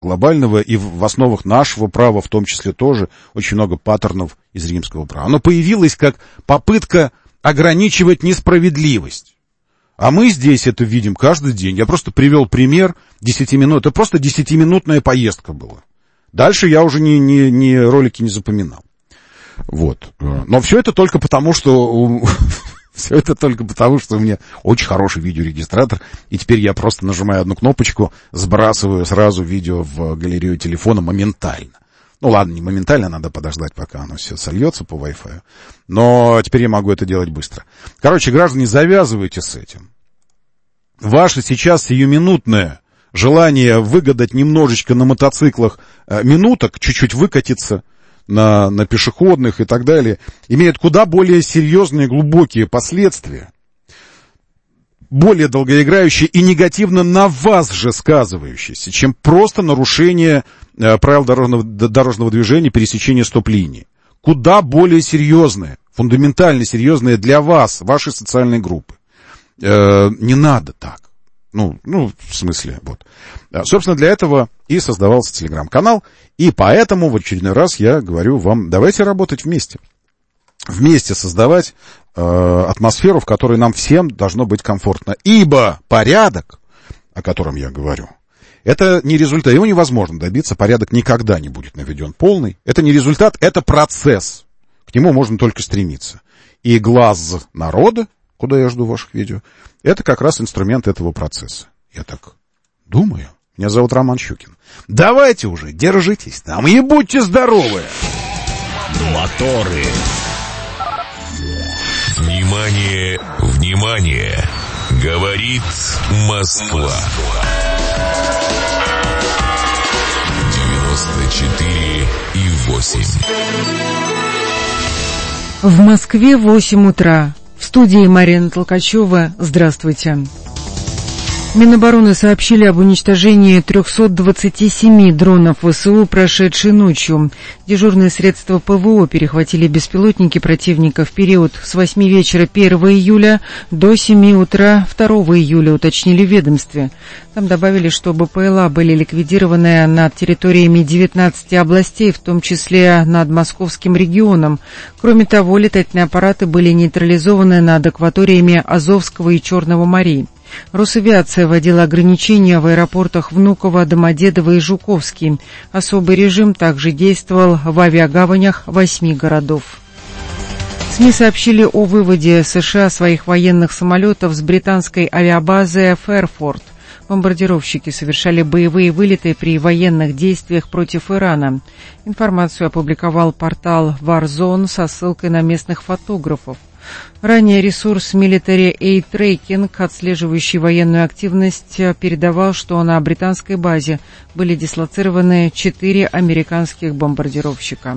глобального и в основах нашего права, в том числе тоже, очень много паттернов из римского права. Оно появилось как попытка ограничивать несправедливость. А мы здесь это видим каждый день. Я просто привел пример 10 минут. Это просто 10-минутная поездка была. Дальше я уже ни ролики не запоминал. Вот. Но все это только потому, что... Все это только потому, что у меня очень хороший видеорегистратор, и теперь я просто нажимаю одну кнопочку, сбрасываю сразу видео в галерею телефона моментально. Ну ладно, не моментально, надо подождать, пока оно все сольется по Wi-Fi. Но теперь я могу это делать быстро. Короче, граждане, завязывайте с этим. Ваше сейчас сиюминутное желание выгадать немножечко на мотоциклах минуток, чуть-чуть выкатиться на пешеходных и так далее, имеет куда более серьезные, глубокие последствия, более долгоиграющие и негативно на вас же сказывающиеся, чем просто нарушение правил дорожного движения, пересечение стоп-линии. Куда более серьезные, фундаментально серьезные для вас, вашей социальной группы. Не надо так. Ну, в смысле, вот. Собственно, для этого и создавался телеграм-канал, и поэтому в очередной раз я говорю вам, давайте работать вместе. Вместе создавать атмосферу, в которой нам всем должно быть комфортно. Ибо порядок, о котором я говорю, это не результат, его невозможно добиться, порядок никогда не будет наведен полный. Это не результат, это процесс. К нему можно только стремиться. И глаз народа, куда я жду ваших видео, это как раз инструмент этого процесса. Я так думаю. Меня зовут Роман Щукин. Давайте уже, держитесь там и будьте здоровы! Моторы. Внимание, внимание! Говорит Москва. 94,8. В Москве 8 утра. В студии Марина Толкачева. Здравствуйте. Минобороны сообщили об уничтожении 327 дронов ВСУ прошедшей ночью. Дежурные средства ПВО перехватили беспилотники противника в период с 8 вечера 1 июля до 7 утра 2 июля, уточнили в ведомстве. Там добавили, что БПЛА были ликвидированы над территориями 19 областей, в том числе над Московским регионом. Кроме того, летательные аппараты были нейтрализованы над акваториями Азовского и Черного морей. Росавиация вводила ограничения в аэропортах Внуково, Домодедово и Жуковский. Особый режим также действовал в авиагаванях 8 городов. СМИ сообщили о выводе США своих военных самолетов с британской авиабазы Фэрфорд. Бомбардировщики совершали боевые вылеты при военных действиях против Ирана. Информацию опубликовал портал Warzone со ссылкой на местных фотографов. Ранее ресурс Military Aid Tracking, отслеживающий военную активность, передавал, что на британской базе были дислоцированы 4 американских бомбардировщика.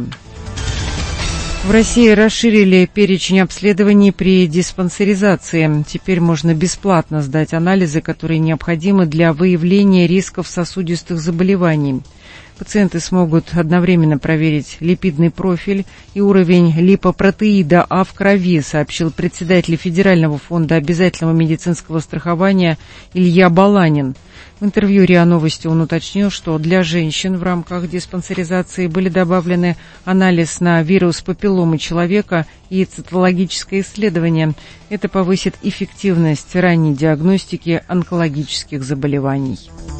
В России расширили перечень обследований при диспансеризации. Теперь можно бесплатно сдать анализы, которые необходимы для выявления рисков сосудистых заболеваний. Пациенты смогут одновременно проверить липидный профиль и уровень липопротеида А в крови, сообщил председатель Федерального фонда обязательного медицинского страхования Илья Баланин. В интервью РИА Новости он уточнил, что для женщин в рамках диспансеризации были добавлены анализ на вирус папилломы человека и цитологическое исследование. Это повысит эффективность ранней диагностики онкологических заболеваний.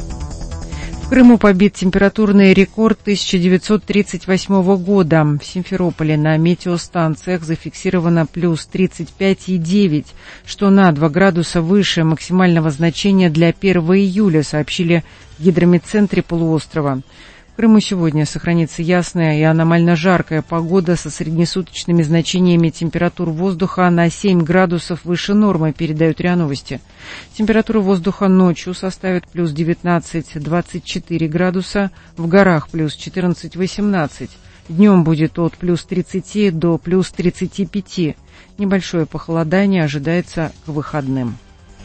В Крыму побит температурный рекорд 1938 года. В Симферополе на метеостанциях зафиксировано плюс 35,9, что на 2 градуса выше максимального значения для 1 июля, сообщили в гидрометцентре полуострова. В Крыму сегодня сохранится ясная и аномально жаркая погода со среднесуточными значениями температур воздуха на 7 градусов выше нормы, передают РИА Новости. Температура воздуха ночью составит плюс 19-24 градуса, в горах плюс 14-18. Днем будет от плюс 30 до плюс 35. Небольшое похолодание ожидается к выходным.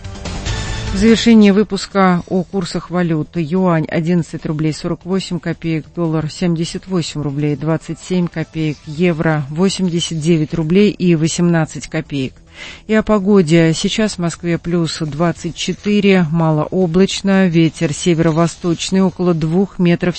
В завершении выпуска о курсах валют. Юань 11 рублей 48 копеек, доллар 78 рублей 27 копеек, евро 89 рублей и 18 копеек. И о погоде. Сейчас в Москве плюс 24, малооблачно, ветер северо-восточный около 2 метров